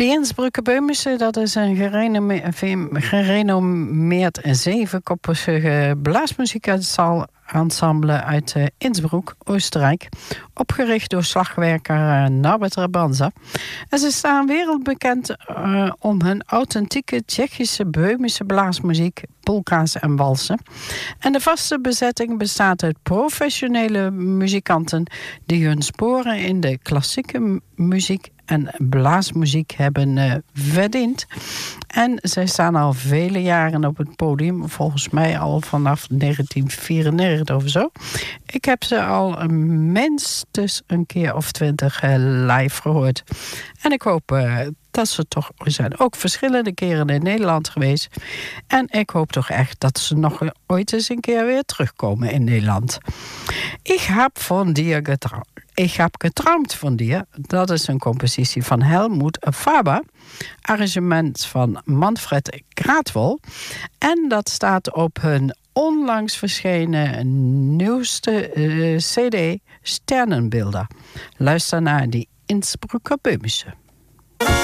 De Innsbrucker Böhmische, dat is een gerenommeerd zevenkoppige blaasmuziekensemble uit Innsbruck, Oostenrijk. Opgericht door slagwerker Norbert Rabanza. En ze staan wereldbekend om hun authentieke Tsjechische Böhmische blaasmuziek, polka's en walsen. En de vaste bezetting bestaat uit professionele muzikanten die hun sporen in de klassieke muziek en blaasmuziek hebben verdiend. En zij staan al vele jaren op het podium. Volgens mij al vanaf 1994 of zo. Ik heb ze al minstens een keer of 20 live gehoord. En ik hoop dat ze toch... We zijn ook verschillende keren in Nederland geweest. En ik hoop toch echt dat ze nog ooit eens een keer weer terugkomen in Nederland. Ik heb getrouwd van dir. Dat is een compositie van Helmut Faber. Arrangement van Manfred Kraatwol. En dat staat op hun onlangs verschenen nieuwste CD Sternenbilder. Luister naar die Innsbrucker Böhmische.